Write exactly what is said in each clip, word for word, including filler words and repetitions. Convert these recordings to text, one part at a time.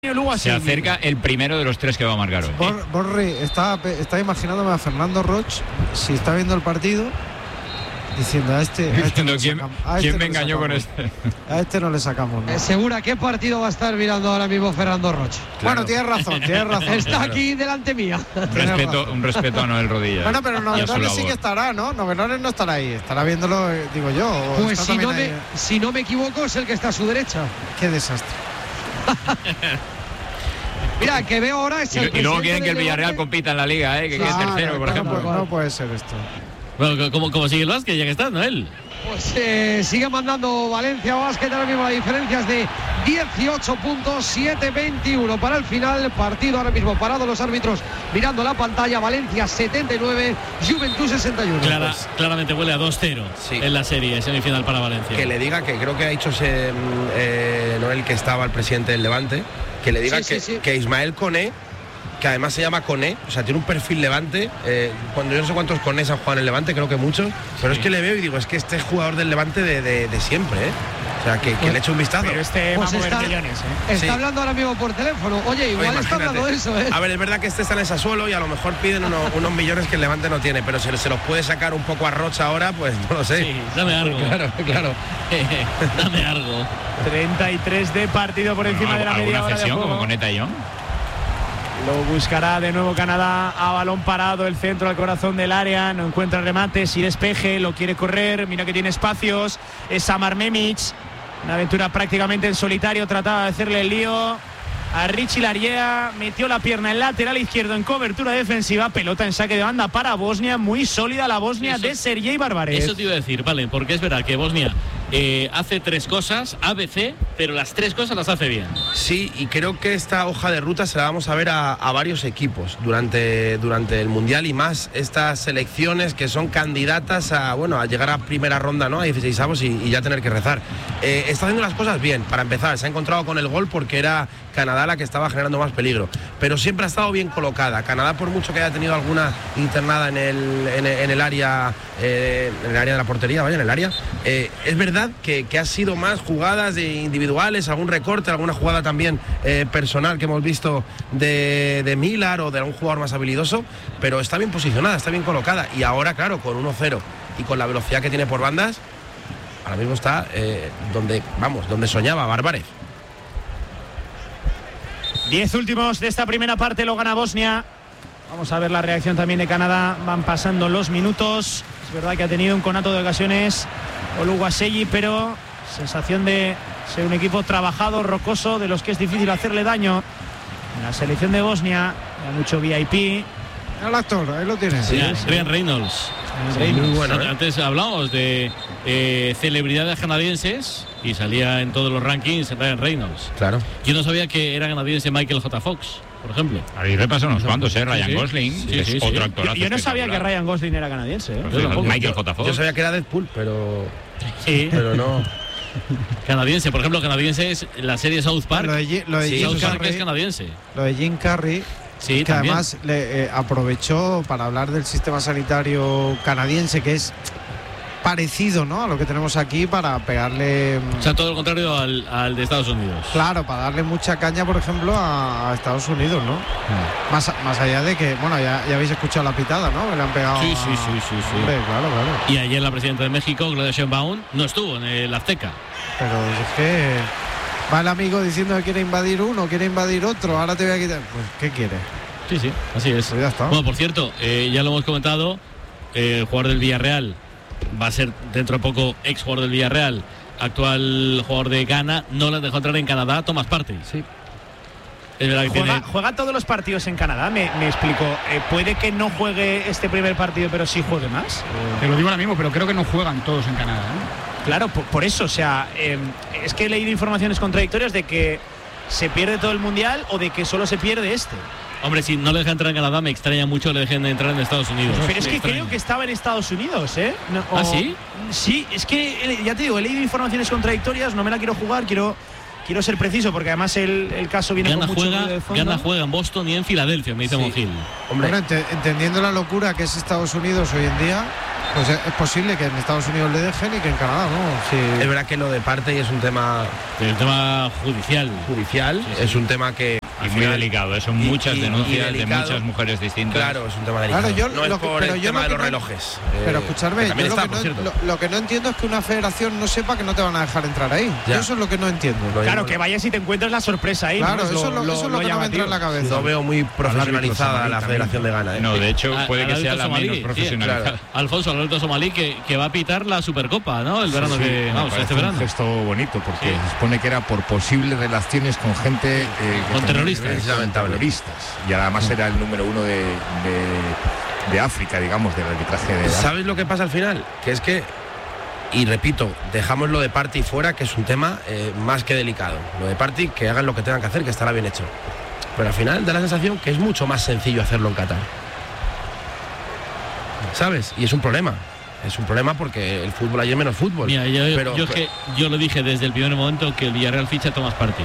Se acerca el primero de los tres que va a marcar hoy. Bor, Borri está, está imaginándome a Fernando Roch, si está viendo el partido, diciendo a este, a este diciendo no quién, sacamos, a quién este me no engañó sacamos, con este. A este no le sacamos. ¿No? Eh, segura, ¿qué partido va a estar mirando ahora mismo Fernando Roch? Claro. Bueno, tienes razón, tienes razón. Está claro. aquí delante mía. Un respeto, un respeto a Noel Rodilla. Bueno, pero Novelones sí que estará, ¿no? Novelones no estará ahí, estará viéndolo, digo yo. Pues si no, me, si no me equivoco, es el que está a su derecha. Qué desastre. Mira, que veo ahora es el y, y luego quieren que el Villarreal Levante. compita en la Liga, ¿eh? Que quede Ah, tercero, no, por no, ejemplo. No, no puede ser esto. Bueno, como, como sigue el básquet, ya que está, ¿no? Él. Pues eh, sigue mandando Valencia Basket, ahora mismo la diferencia es de dieciocho puntos, siete veintiuno para el final, partido ahora mismo parado los árbitros mirando la pantalla, Valencia setenta y nueve, Juventud sesenta y uno. Clara, pues. Claramente huele a dos cero sí. en la serie semifinal para Valencia. Que le diga que creo que ha dicho ese, eh, Noel, que estaba el presidente del Levante, que le diga sí, que, sí, sí. que Ismael Koné, que además se llama Koné, o sea, tiene un perfil Levante, eh, cuando yo no sé cuántos Konés han jugado en el Levante, creo que muchos, pero sí. Es que le veo y digo, es que este es jugador del Levante de, de, de siempre, ¿eh? O sea, que, que pues, le eche un vistazo. Pero este pues va a mover está, millones, ¿eh? Está sí. hablando ahora mismo por teléfono. Oye, igual Oye, está hablando de eso, ¿eh? A ver, es verdad que este está en el Sassuolo y a lo mejor piden uno, unos millones que el Levante no tiene, pero si se los puede sacar un poco a Rocha ahora, pues no lo sé. Sí, dame algo. Claro, claro. Dame algo. treinta y tres de partido por encima no, de la media hora de cesión, juego. como con Eta y Young. Lo buscará de nuevo Canadá a balón parado, el centro al corazón del área, no encuentra remates y despeje, lo quiere correr, mira que tiene espacios, es Samar Memic, una aventura prácticamente en solitario, trataba de hacerle el lío a Richie Larrea, metió la pierna en lateral izquierdo en cobertura defensiva, pelota en saque de banda para Bosnia, muy sólida la Bosnia eso, de Sergei Barbarez. Eso te iba a decir, vale, porque es verdad que Bosnia eh, hace tres cosas, A B C, pero las tres cosas las hace bien. Sí, y creo que esta hoja de ruta se la vamos a ver a, a varios equipos durante, durante el Mundial y más estas selecciones que son candidatas a, bueno, a llegar a primera ronda, ¿no? A dieciseisavos y, y ya tener que rezar. Eh, está haciendo las cosas bien, para empezar, se ha encontrado con el gol porque era Canadá la que estaba generando más peligro, pero siempre ha estado bien colocada. Canadá, por mucho que haya tenido alguna internada en el, en el, en el área eh, en el área de la portería, vaya, en el área, eh, es verdad que, que ha sido más jugadas de individuales, algún recorte, alguna jugada también eh, personal que hemos visto de, de Millar o de algún jugador más habilidoso, pero está bien posicionada, está bien colocada y ahora, claro, con uno cero y con la velocidad que tiene por bandas, ahora mismo está eh, donde, vamos, donde soñaba Barbarez. Diez últimos de esta primera parte, lo gana Bosnia. Vamos a ver la reacción también de Canadá. Van pasando los minutos. Es verdad que ha tenido un conato de ocasiones Oluwaseyi, pero sensación de ser un equipo trabajado, rocoso, de los que es difícil hacerle daño. En la selección de Bosnia, ya mucho V I P. El actor, ahí lo tienes. Sí, sí. Ryan Reynolds. Sí, muy bueno, ¿eh? Antes hablábamos de eh, celebridades canadienses y salía en todos los rankings Ryan Reynolds. Claro. Yo no sabía que era canadiense Michael J. Fox, por ejemplo. Ahí repasa unos cuantos, ¿eh? Ryan sí, Gosling, sí, que es sí, otro sí. actorazo. Yo, yo no sabía que Ryan Gosling era canadiense, ¿eh? Pues sí, Michael J. Fox. Yo sabía que era Deadpool, pero Sí. pero no. Canadiense, por ejemplo, canadiense es la serie South Park. Lo de, lo de Sí, Jim South Park Carrey, es canadiense. lo de Jim Carrey, Sí, que también. además le, eh, aprovechó para hablar del sistema sanitario canadiense, que es parecido, ¿no?, a lo que tenemos aquí, para pegarle, O sea, todo lo contrario al, al de Estados Unidos. claro, para darle mucha caña, por ejemplo, a, a Estados Unidos, ¿no? Mm. Más, más allá de que, bueno, ya, ya habéis escuchado la pitada, ¿no?, que le han pegado. Sí, a- sí, sí, sí, sí. Hombre, claro, claro. Y ayer la presidenta de México, Claudia Sheinbaum, no estuvo en el Azteca. Pero es que va el amigo diciendo que quiere invadir uno, quiere invadir otro, ahora te voy a quitar. Pues, ¿qué quiere? Sí, sí, así es. Pues ya está. Bueno, por cierto, eh, ya lo hemos comentado, eh, el jugador del Villarreal va a ser dentro de poco ex jugador del Villarreal, actual jugador de Ghana, no le dejó entrar en Canadá, Thomas Partey. Sí. Es verdad que Juega, tiene... juega todos los partidos en Canadá, me, me explico. Eh, ¿Puede que no juegue este primer partido, pero sí juegue más? Te lo digo ahora mismo, pero creo que no juegan todos en Canadá, ¿eh? Claro, por, por eso, o sea, eh, es que he leído informaciones contradictorias de que se pierde todo el Mundial o de que solo se pierde este. Hombre, si no le dejan entrar en Canadá, me extraña mucho que le dejen entrar en Estados Unidos. Pero es Me que extraña. creo que estaba en Estados Unidos, ¿eh? No, o- ¿Ah, sí? Sí, es que, ya te digo, he leído informaciones contradictorias, no me la quiero jugar, quiero, quiero ser preciso, porque además el, el caso viene Ghana con mucho juega, ruido de fondo. Ghana juega en Boston y en Filadelfia, me dice Sí. Mongil. Hombre, Bueno, ente- entendiendo la locura que es Estados Unidos hoy en día, Pues es, es posible que en Estados Unidos le dejen y que en Canadá no. Sí. Es verdad que lo de Partey es un tema El tema judicial. judicial, Sí, sí. es un tema que Y muy delicado, ¿eh? Son y- muchas y- y denuncias delicado. de muchas mujeres distintas. Claro, es un tema delicado. Claro, yo no es lo que- por pero el yo tema lo de que los no- relojes. Pero eh, escucharme, que también yo lo, está, que por no, cierto. lo, lo que no entiendo es que una federación no sepa que no te van a dejar entrar ahí. Ya. Yo eso es lo que no entiendo. Lo Claro, digo, que vayas y te encuentres la sorpresa ahí. Claro, ¿no? eso, es lo, eso es lo que no me entra en la cabeza. No veo muy profesionalizada la Federación de Ghana. ¿eh? No, de hecho, A- puede al que sea árbitro la somalí, menos sí, profesionalizada. claro. Alfonso Alberto Somalí que, que va a pitar la Supercopa, ¿no? El verano Sí, que me vamos, parece este un verano. gesto bonito porque Sí. se supone que era por posibles relaciones con gente eh, que Con tenía terroristas. que ver Es con lamentable. terroristas, y además era el número uno de, de, de África, digamos, del arbitraje de África. ¿Sabes lo que pasa al final? Que es que, y repito, dejamos lo de Partey fuera, que es un tema eh, más que delicado. Lo de Partey, que hagan lo que tengan que hacer, que estará bien hecho. Pero al final da la sensación que es mucho más sencillo hacerlo en Qatar. ¿Sabes? Y es un problema. Es un problema porque el fútbol ayer menos fútbol. Mira, yo, pero, yo, es que, yo lo dije desde el primer momento que el Villarreal ficha a Tomás Partey.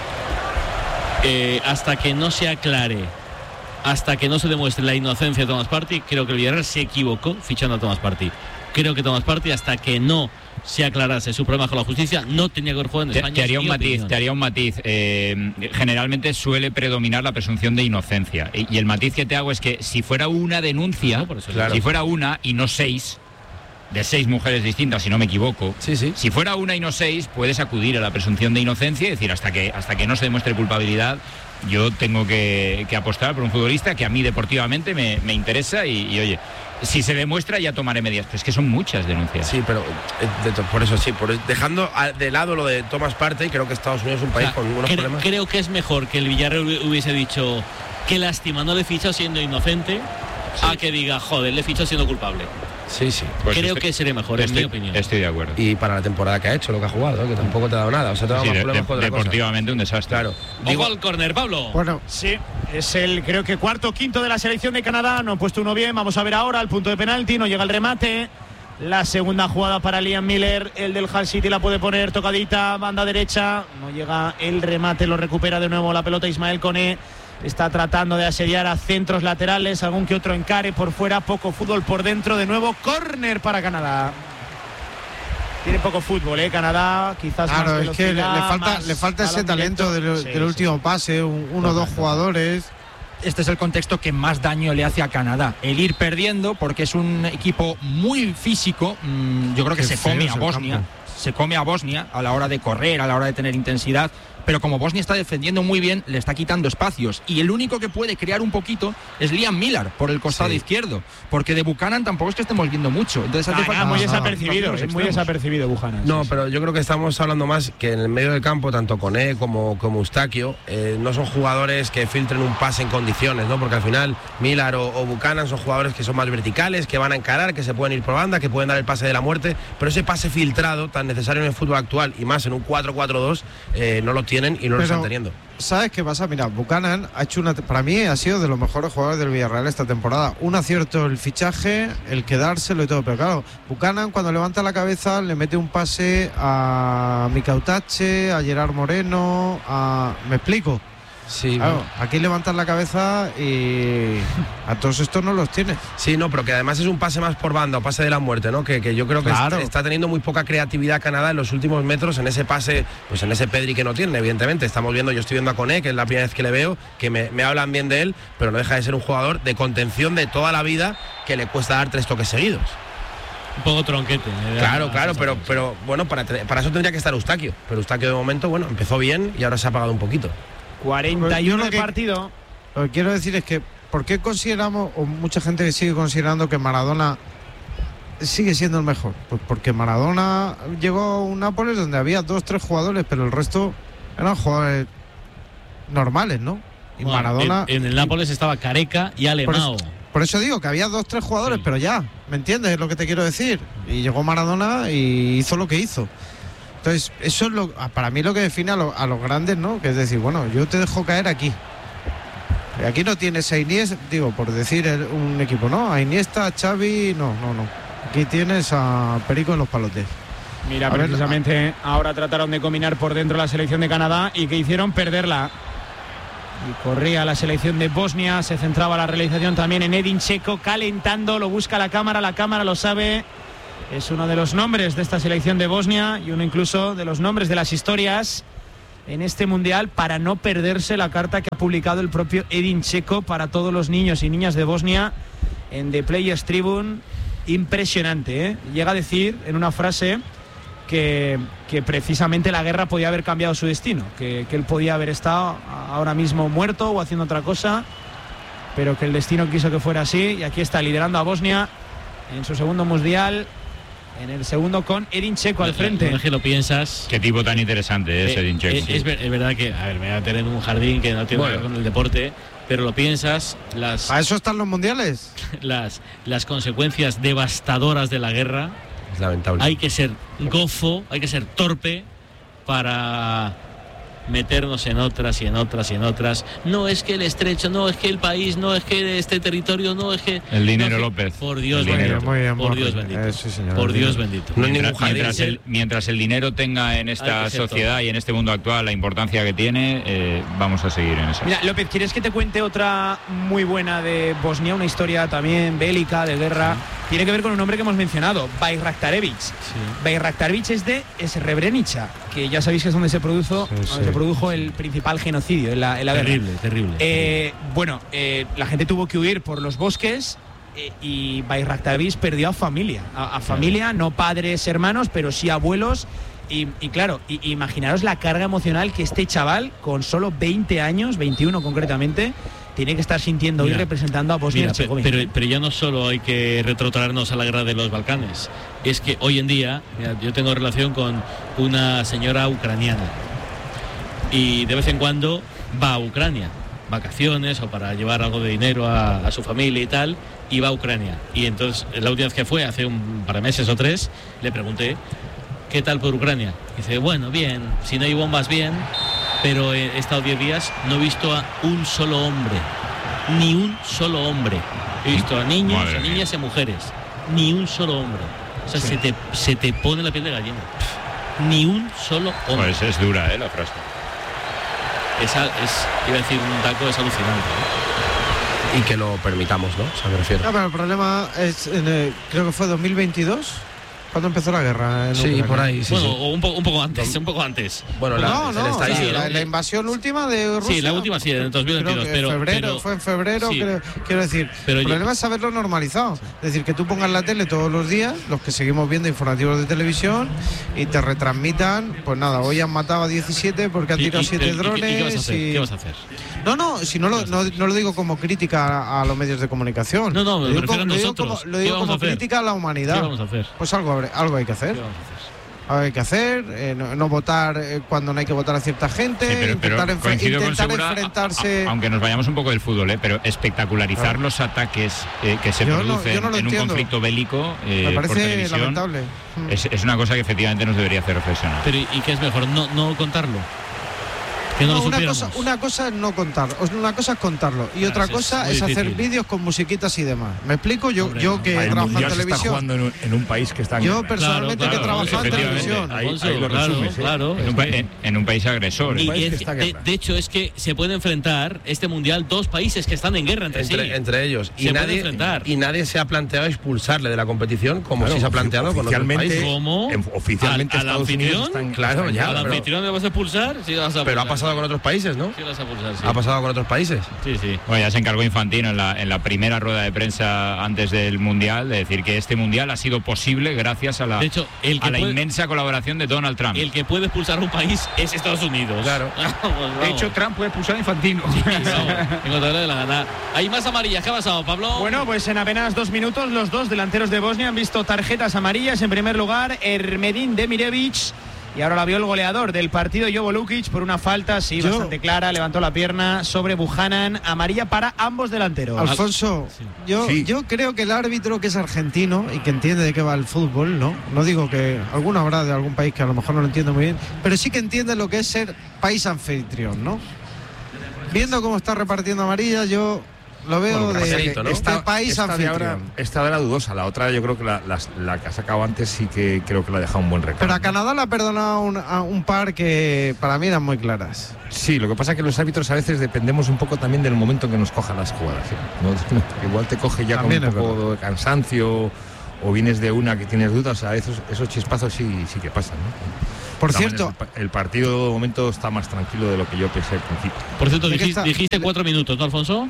Eh, hasta que no se aclare, hasta que no se demuestre la inocencia de Tomás Partey, creo que el Villarreal se equivocó fichando a Tomás Partey. Creo que Tomás Partey, hasta que no se aclarase su problema con la justicia, no tenía que haber jugado en Te, España. te haría es un mi matiz, opinión. te haría un matiz. Eh, generalmente suele predominar la presunción de inocencia. Y, y el matiz que te hago es que si fuera una denuncia, No, por eso Claro. si fuera una y no seis, de seis mujeres distintas, si no me equivoco, Sí, sí. si fuera una y no seis, puedes acudir a la presunción de inocencia y decir, hasta que, hasta que no se demuestre culpabilidad, yo tengo que, que apostar por un futbolista que a mí deportivamente me, me interesa y, y, oye, si se demuestra ya tomaré medidas. Pero es que son muchas denuncias. Sí, pero eh, de to- por eso sí, por, dejando a- de lado lo de Thomas Partey, creo que Estados Unidos es un O país sea, con unos cre- problemas. creo que es mejor que el Villarreal hubi- hubiese dicho qué lástima, no le ficha siendo inocente, a que diga, joder, le ficha siendo culpable. Sí, sí. Pues creo estoy- que sería mejor, estoy, en mi opinión. Estoy de acuerdo. Y para la temporada que ha hecho, lo que ha jugado, ¿eh? Que tampoco te ha dado nada. O sea, te ha dado Sí, más de- problemas de- que otra cosa. deportivamente un desastre. Claro. Ojo Digo, al córner, Pablo. Bueno, Sí, es el creo que cuarto quinto de la selección de Canadá. No han puesto uno bien. Vamos a ver ahora el punto de penalti. No llega el remate. La segunda jugada para Liam Miller. El del Hull City la puede poner tocadita. Banda derecha. No llega el remate. Lo recupera de nuevo la pelota Ismael Koné. Está tratando de asediar a centros laterales. Algún que otro encare por fuera. Poco fútbol por dentro. De nuevo córner para Canadá. Tiene poco fútbol, ¿eh? Canadá, quizás más claro, es que le, le velocidad, falta, más le falta ese balón talento directo. del, Sí, del sí, último sí. pase, un- uno o dos jugadores. Este es el contexto que más daño le hace a Canadá, el ir perdiendo, porque es un equipo muy físico. mmm, yo creo que Qué se feo come es a el Bosnia, campo. se come a Bosnia a la hora de correr, a la hora de tener intensidad, pero como Bosnia está defendiendo muy bien, le está quitando espacios, y el único que puede crear un poquito es Liam Miller por el costado Sí. izquierdo, porque de Buchanan tampoco es que estemos viendo mucho, entonces hace Ah, falta muy más- desapercibido, más es muy extremos. desapercibido Buchanan. No, sí, sí. pero yo creo que estamos hablando más que en el medio del campo, tanto Koné como, como Eustaquio, eh, no son jugadores que filtren un pase en condiciones, ¿no? Porque al final Millar o, o Buchanan son jugadores que son más verticales, que van a encarar, que se pueden ir por banda, que pueden dar el pase de la muerte, pero ese pase filtrado tan necesario en el fútbol actual y más en un cuatro cuatro dos eh, no lo tienen y no lo Pero- están teniendo. ¿Sabes qué pasa? Mira, Buchanan ha hecho una. Para mí ha sido de los mejores jugadores del Villarreal esta temporada. Un acierto el fichaje, el quedárselo y todo. Pero claro, Buchanan cuando levanta la cabeza le mete un pase a Micautache, a Gerard Moreno, a. ¿Me explico? Sí, Claro, aquí levantas la cabeza y a todos estos no los tienes. Sí, no, pero que además es un pase más por banda, o pase de la muerte, ¿no? Que, que yo creo que Claro. est- está teniendo muy poca creatividad Canadá en los últimos metros en ese pase, pues en ese Pedri que no tiene, evidentemente. Estamos viendo, yo estoy viendo a Koné, que es la primera vez que le veo, que me, me hablan bien de él, pero no deja de ser un jugador de contención de toda la vida que le cuesta dar tres toques seguidos. Un poco tronquete. me da Claro, la claro, pero, sensación, pero bueno, para, te- para eso tendría que estar Eustaquio. Pero Eustaquio de momento, bueno, empezó bien y ahora se ha apagado un poquito. cuarenta y uno Yo lo de que- partido. Lo que quiero decir es que, ¿por qué consideramos, o mucha gente sigue considerando que Maradona sigue siendo el mejor? Pues porque Maradona llegó a un Nápoles donde había dos, tres jugadores, pero el resto eran jugadores normales, ¿no? Y Bueno, Maradona. En, en el Nápoles estaba Careca y por, Alemão. eso, por eso digo que había dos, tres jugadores, Sí. pero ya, ¿me entiendes lo que te quiero decir? Y llegó Maradona y hizo lo que hizo. Entonces, eso es lo, para mí lo que define a, lo- a los grandes, ¿no? Que es decir, bueno, yo te dejo caer aquí. Y aquí no tienes a Iniesta, digo, por decir el- un equipo, ¿no? A Iniesta, a Xavi, no, no, no. Aquí tienes a Perico en los palotes. Mira, A ver, precisamente ahora trataron de combinar por dentro la selección de Canadá y que hicieron perderla. y corría la selección de Bosnia. Se centraba la realización también en Edin Dzeko, calentando, lo busca la cámara, la cámara lo sabe. Es uno de los nombres de esta selección de Bosnia y uno incluso de los nombres de las historias en este mundial, para no perderse la carta que ha publicado el propio Edin Dzeko para todos los niños y niñas de Bosnia en The Players Tribune. Impresionante, ¿eh? Llega a decir en una frase que, que precisamente la guerra podía haber cambiado su destino, que, que él podía haber estado ahora mismo muerto o haciendo otra cosa, pero que el destino quiso que fuera así, y aquí está liderando a Bosnia en su segundo mundial, en el segundo con Edin Dzeko al frente. No es que lo piensas. Qué tipo tan interesante es eh, Edin Dzeko. Es, es, es verdad que, a ver, me voy a tener en un jardín que no tiene Bueno. que ver con el deporte, pero lo piensas, las, ¿A eso están los mundiales? las, las consecuencias devastadoras de la guerra. Es lamentable. Hay que ser gofo, hay que ser torpe para meternos en otras y en otras y en otras. No es que el estrecho, no es que el país, no es que este territorio, no es que... El dinero, no es que- López. Por Dios El bendito. dinero. Muy bien, por muy Dios bien. bendito. Eh, sí, señor, por el Dios dinero. bendito. No hay ningún Mientras, jardín. mientras el, mientras el dinero tenga en Hay esta que ser sociedad todo. y en este mundo actual la importancia que tiene, eh, vamos a seguir en eso. Mira, López, ¿quieres que te cuente otra muy buena de Bosnia? Una historia también bélica, de guerra. Tiene que ver con un hombre que hemos mencionado, Bayraktarevic. Bayraktarevic es de Srebrenica, que ya sabéis que es donde se produjo, Sí, donde sí. se produjo el principal genocidio en la, en la guerra. Terrible, terrible. Eh, bueno, eh, la gente tuvo que huir por los bosques eh, y Bayraktarevic perdió a familia. A, a familia, no padres, hermanos, pero sí abuelos. Y, y claro, y, imaginaros la carga emocional que este chaval, con solo veinte años, veintiuno concretamente, tiene que estar sintiendo hoy Mira, representando a Bosnia y Mira, pe- Herzegovina. pero, pero ya no solo hay que retrotraernos a la guerra de los Balcanes, es que hoy en día, mira, yo tengo relación con una señora ucraniana y de vez en cuando va a Ucrania, vacaciones o para llevar algo de dinero a, a su familia y tal, y va a Ucrania. Y entonces, la última vez que fue, hace un par de meses o tres, le pregunté, ¿qué tal por Ucrania? Y dice, bueno, bien, si no hay bombas, bien, pero he estado diez días, no he visto a un solo hombre, ni un solo hombre. He visto a niños, Madre a mía. niñas y a mujeres, ni un solo hombre. O sea, se, te, se te pone la piel de gallina. Ni un solo hombre. Pues es dura, ¿eh? La frase. Es, a- es, iba a decir un taco, es alucinante. ¿eh? Y que lo permitamos, ¿no? O sea, me refiero. No, pero el problema es, en el- creo que fue dos mil veintidós, cuando empezó la guerra. En Sí, Ucrania. por ahí, sí, bueno, sí. o un, po- un poco antes, un poco antes. Bueno, la, No, se no, le está sí, diciendo- la, la invasión última de Rusia. Sí, la última sí, en el dos mil veintidós, Creo que pero, febrero, pero- fue en febrero, sí. creo- quiero decir. Pero el yo- problema es saberlo normalizado. Es decir, que tú pongas la tele todos los días, los que seguimos viendo informativos de televisión, y te retransmitan, pues nada, hoy han matado a diecisiete porque han y- tirado y- siete y- y- drones. ¿y qué vas a hacer? y- ¿Qué vas a hacer? No, no, si no lo, no, no lo digo como crítica a, a los medios de comunicación. No, no, lo me digo, refiero como, a lo digo nosotros. como, lo ¿Qué digo vamos como a hacer? crítica a la humanidad. ¿Qué vamos a hacer? Pues algo, habrá- algo hay que hacer. ¿Qué vamos a hacer? Algo hay que hacer, eh, no, no votar eh, cuando no hay que votar a cierta gente, Sí, pero, pero intentar, enfre- coincido con intentar Segura, enfrentarse. a- a- aunque nos vayamos un poco del fútbol, ¿eh? Pero espectacularizar Claro. los ataques eh, que se Yo no- producen yo no lo en un entiendo. conflicto bélico eh, Me por parece televisión lamentable. Mm. es, es una cosa que efectivamente nos debería hacer reflexionar. Pero, ¿y qué es mejor? ¿No, no contarlo? Que no, No, lo una, supiéramos. cosa, una cosa es no contarlo, una cosa es contarlo y Ah, otra sí, es cosa muy es hacer difícil. vídeos con musiquitas y demás. ¿Me explico? Yo, Hombre, yo que no. he El trabajado en mundial se está televisión, jugando en un, en un país que está en yo guerra. personalmente Claro, que he claro, trabajado en efectivamente. televisión. Ahí- Alfonso, ahí lo claro, resumes, ¿eh? claro. En un, pa- en- en un país agresor. Y, país y que es- está en de, guerra. de hecho, es que se puede enfrentar este mundial dos países que están en guerra entre, entre, sí. entre ellos. Y Se puede nadie, enfrentar. y nadie se ha planteado expulsarle de la competición como Claro, sí se ha planteado con otros oficialmente- países. ¿Cómo? En- oficialmente ¿Al- al Estados Unidos anfitrión? está en- Claro, está en ya, ¿Al guerra, pero- anfitrión le vas a expulsar? Sí, lo vas a Pero ha expulsar. pasado con otros países, ¿no? Sí, lo vas a expulsar, sí. Ha pasado con otros países. Sí, sí. Bueno, ya se encargó Infantino en la, en la primera rueda de prensa antes del Mundial de decir que este Mundial ha sido posible gracias a la, De hecho, el que a la puede- inmensa colaboración de Donald Trump. El que puede expulsar a un país es Estados Unidos. Claro. Vamos, vamos. De hecho, Trump puede expulsar a Infantino. Vamos, en cuanto le dé la gana. Hay más amarillas. ¿Qué ha pasado, Pablo? Bueno, pues en apenas dos minutos los dos delanteros de Bosnia han visto tarjetas amarillas. En primer lugar, Ermedin Demirevic. Y ahora la vio el goleador del partido, Jovo Lukic, por una falta, sí, Yo- bastante clara, levantó la pierna sobre Buchanan, amarilla para ambos delanteros. Alfonso, Sí. yo, Sí. yo creo que el árbitro que es argentino y que entiende de qué va el fútbol, ¿no? No digo que alguno habrá de algún país que a lo mejor no lo entiende muy bien, pero sí que entiende lo que es ser país anfitrión, ¿no? Viendo cómo está repartiendo amarillas, yo lo veo Bueno, de, parcelito, ¿no? de Esta, país esta de ahora, anfitrión. esta era dudosa. La otra, yo creo que la, la, la que ha sacado antes sí que creo que la ha dejado un buen recado. Pero a Canadá le ha perdonado un, a un par que para mí eran muy claras. Sí, lo que pasa es que los árbitros a veces dependemos un poco también del momento en que nos cojan las jugadas, ¿eh? ¿No? Igual te coge ya También con es un poco de cansancio o vienes de una que tienes dudas, a veces esos chispazos sí, sí que pasan, ¿no? Por De todas cierto, maneras, el, el partido de momento está más tranquilo de lo que yo pensé al principio. Por cierto, ¿De qué dijiste, está? dijiste cuatro minutos, ¿no, Alfonso?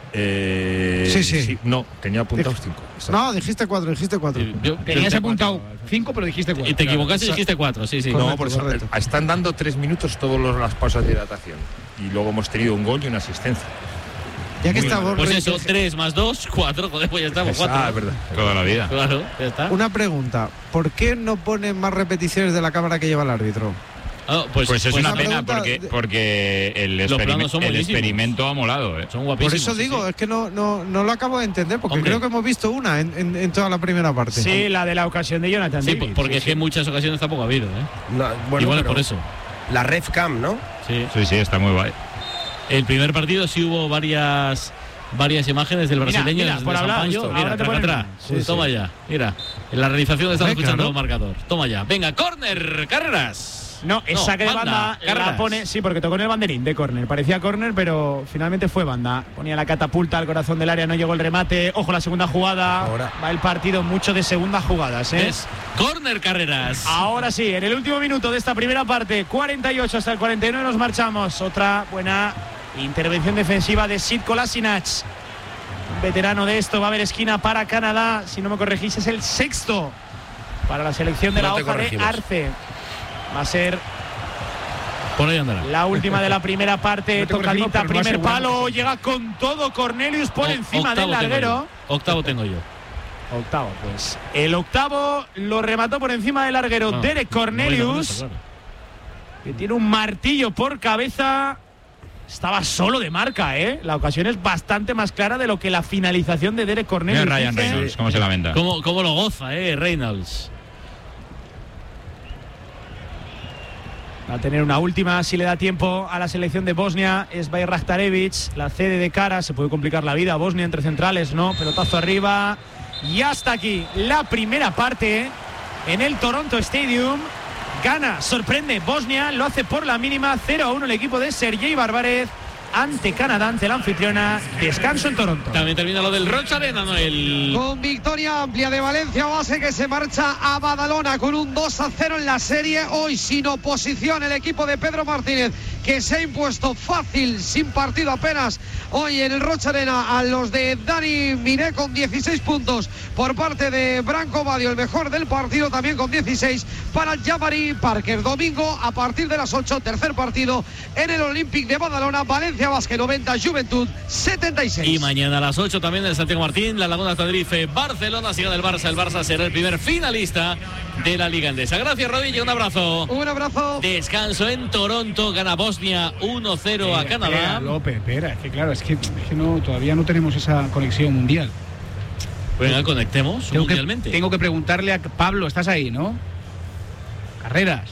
Eh, Sí, sí. No, tenía apuntados cinco. Exacto. no, dijiste cuatro, dijiste cuatro. Yo- Tenías yo- apuntado cinco, pero dijiste cuatro. Y te equivocaste y dijiste cuatro, sí, sí. Correcto, No, por eso correcto. eh, están dando tres minutos todas las pausas de hidratación. Y luego hemos tenido un gol y una asistencia. Ya que Muy está bien. Borre, Pues eso, que- tres más dos, cuatro, joder, pues ya estamos, cuatro. Ah, es verdad. Toda la vida. Claro, ya está. Una pregunta, ¿por qué no ponen más repeticiones de la cámara que lleva el árbitro? Ah, pues, Pues es pues una una pena pregunta porque, de- porque el, Los experime- planos son el buenísimos. experimento ha molado. ¿eh? son Por guapísimos. eso sí, digo, sí. es que no, no, no lo acabo de entender, porque Hombre. creo que hemos visto una en, en- en toda la primera parte. Sí, la de la ocasión de Jonathan Sí, David. porque sí, es que en muchas ocasiones tampoco ha habido, ¿eh? No, bueno, Igual es pero por eso. La Ref Cam, ¿no? Sí. Sí, sí, está muy guay. El primer partido sí hubo varias varias imágenes del Mira, brasileño mira, de por hablar, Sampaio. justo, Mira, ahora te traca, ponen traca. una. Sí, Toma sí. ya. Mira, en la realización estamos Venga, escuchando ¿no? el marcador. Toma ya. Venga, córner, carreras. No, es No, saque de banda, banda, Carreras. la pone, sí, porque tocó en el banderín de córner. Parecía córner, pero finalmente fue banda. Ponía la catapulta al corazón del área, no llegó el remate. Ojo la segunda jugada. Ahora. Va el partido mucho de segundas jugadas, ¿eh? Es córner, carreras. Ahora sí, en el último minuto de esta primera parte, cuarenta y ocho hasta el cuarenta y nueve nos marchamos. Otra buena intervención defensiva de Sid Kolasinac. Veterano de esto, va a haber esquina para Canadá. Si no me corregís, es el sexto para la selección de No la te hoja de corregimos. Arce. Va a ser Por ahí andará. la última de la primera parte, No te corregimos, tocadita, pero no primer aseguramos palo, que sí. llega con todo Cornelius por O- encima octavo del tengo larguero. yo. Octavo tengo yo. Octavo, pues. El octavo lo remató por encima del larguero Ah, Derek no voy a Cornelius, con eso, claro. que tiene un martillo por cabeza. Estaba solo de marca, ¿eh? La ocasión es bastante más clara de lo que la finalización de Derek Mira Cornelius. Ryan dice. Reynolds, cómo se lamenta. ¿Cómo, cómo lo goza, eh, Reynolds? Va a tener una última, si le da tiempo a la selección de Bosnia, es Bayraktarevic, la cede de cara, se puede complicar la vida. Bosnia entre centrales, no, pelotazo arriba. Y hasta aquí la primera parte en el Toronto Stadium. Gana, sorprende Bosnia, lo hace por la mínima, cero a uno el equipo de Sergei Barbárez ante Canadá, ante la anfitriona. Descanso en Toronto. También termina lo del Rocha Arena, ¿no? El... Con victoria amplia de Valencia Base, que se marcha a Badalona con un dos a cero en la serie. Hoy sin oposición el equipo de Pedro Martínez, que se ha impuesto fácil, sin partido apenas, hoy en el Rocha Arena a los de Dani Miné con dieciséis puntos por parte de Branco Badio, el mejor del partido, también con dieciséis para Jabari Parker. Domingo a partir de las ocho, tercer partido en el Olympic de Badalona. Valencia Basket noventa, Juventud setenta y seis. Y mañana a las ocho también en Santiago Martín, la Laguna Tenerife, Barcelona, sigue del Barça. El Barça será el primer finalista de la Liga Endesa. Gracias, Rodilla, un abrazo. Un abrazo. Descanso en Toronto, gana Bosnia uno cero a Espera, Canadá. López, espera, es que claro, es que, es que no, todavía no tenemos esa conexión mundial. Venga, conectemos Tengo que, mundialmente. tengo que preguntarle a Pablo, ¿estás ahí, no? Carreras.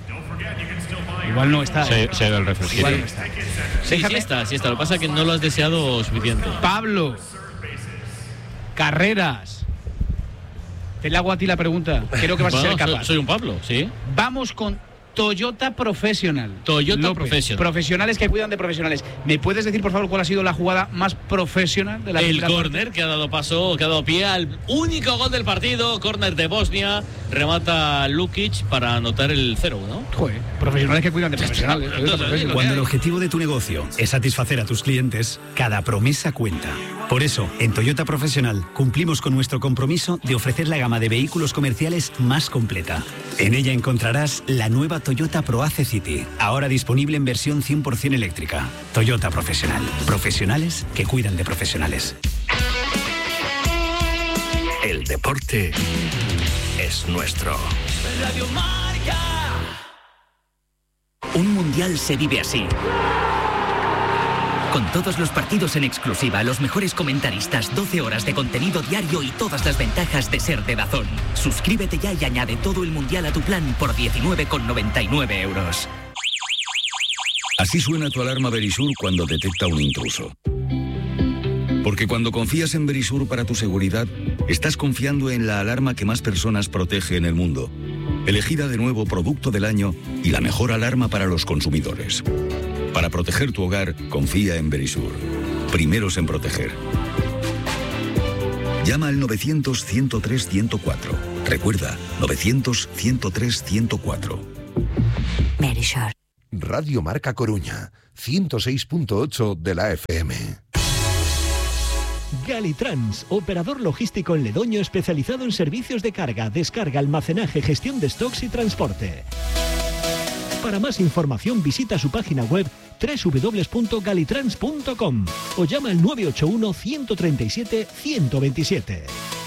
Igual no está. Se, ¿eh? se da el refresquito. Igual no está. Sí, sí Déjame- está, sí está. Lo que pasa es que no lo has deseado suficiente. Pablo. Carreras. Te le hago a ti la pregunta. Creo que vas a Bueno, ser soy- capaz. Soy un Pablo, sí. Vamos con Toyota Professional. Toyota López, Professional. Profesionales que cuidan de profesionales. ¿Me puedes decir, por favor, cuál ha sido la jugada más profesional de la El primera parte? córner que ha dado paso, que ha dado pie al único gol del partido. Córner de Bosnia. Remata Lukic para anotar el cero uno. Joder, profesionales que cuidan de profesionales. Toyota Entonces, Professional. Cuando el objetivo de tu negocio es satisfacer a tus clientes, cada promesa cuenta. Por eso, en Toyota Profesional cumplimos con nuestro compromiso de ofrecer la gama de vehículos comerciales más completa. En ella encontrarás la nueva Toyota ProAce City, ahora disponible en versión cien por ciento eléctrica. Toyota Profesional. Profesionales que cuidan de profesionales. El deporte es nuestro. Radio Marca. Un mundial se vive así. Con todos los partidos en exclusiva, los mejores comentaristas, doce horas de contenido diario y todas las ventajas de ser de DAZN. Suscríbete ya y añade todo el mundial a tu plan por diecinueve con noventa y nueve euros. Así suena tu alarma Verisur cuando detecta un intruso. Porque cuando confías en Verisur para tu seguridad, estás confiando en la alarma que más personas protege en el mundo. Elegida de nuevo Producto del Año y la mejor alarma para los consumidores. Para proteger tu hogar, confía en Verisur. Primeros en proteger. Llama al novecientos, ciento tres, ciento cuatro. Recuerda, novecientos, ciento tres, ciento cuatro. Verisur. Radio Marca Coruña, ciento seis punto ocho de la F M. Galitrans, operador logístico en Ledoño especializado en servicios de carga, descarga, almacenaje, gestión de stocks y transporte. Para más información visita su página web doble u doble u doble u punto galitrans punto com o llama al nueve ocho uno, uno tres siete, uno dos siete.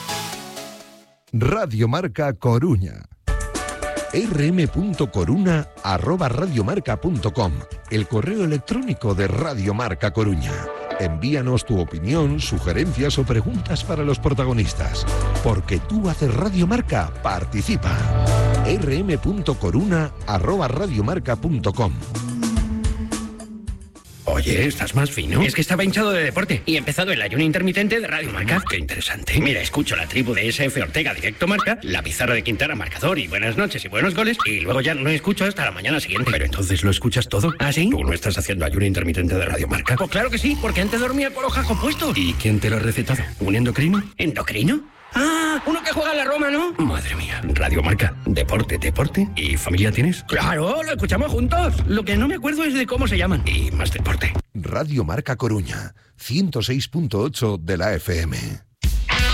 Radio Marca Coruña. r m punto coruna arroba radiomarca punto com, el correo electrónico de Radio Marca Coruña. Envíanos tu opinión, sugerencias o preguntas para los protagonistas. Porque tú haces Radio Marca, participa. r m punto coruna arroba radiomarca punto com. Oye, ¿estás más fino? Es que estaba hinchado de deporte y he empezado el ayuno intermitente de Radio Marca. Qué interesante. Mira, escucho la tribu de S F Ortega Directo Marca, la pizarra de Quintana marcador y buenas noches y buenos goles, y luego ya no escucho hasta la mañana siguiente. Pero entonces lo escuchas todo. ¿Ah, sí? ¿Tú no estás haciendo ayuno intermitente de Radio Marca? Pues claro que sí, porque antes dormía con los jajos puestos. ¿Y quién te lo ha recetado? ¿Un endocrino? ¿Endocrino? Ah, uno que juega en la Roma, ¿no? Madre mía. Radio Marca. Deporte, deporte. ¿Y familia tienes? Claro, lo escuchamos juntos. Lo que no me acuerdo es de cómo se llaman. Y más deporte. Radio Marca Coruña, ciento seis punto ocho de la F M.